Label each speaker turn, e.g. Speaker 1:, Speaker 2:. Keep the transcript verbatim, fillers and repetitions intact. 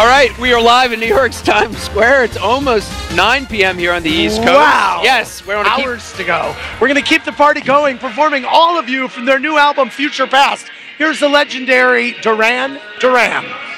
Speaker 1: All right, we are live in New York's Times Square. It's almost nine p.m. here on the East Coast.
Speaker 2: Wow.
Speaker 1: Yes, we're going to keep...
Speaker 2: Hours to go. We're going to keep the party going, performing all of you from their new album, Future Past. Here's the legendary Duran Duran.